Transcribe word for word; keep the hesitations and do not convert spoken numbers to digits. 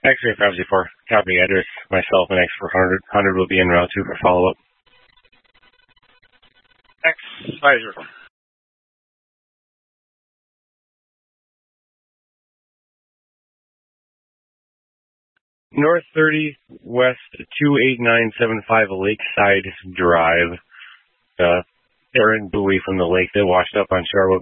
X-ray five zero four, copy address. Myself and X four hundred will be en route two for follow-up. X five zero four. North thirty, west two eight nine seven five Lakeside Drive. Uh, Aaron buoy from the lake that washed up on shore will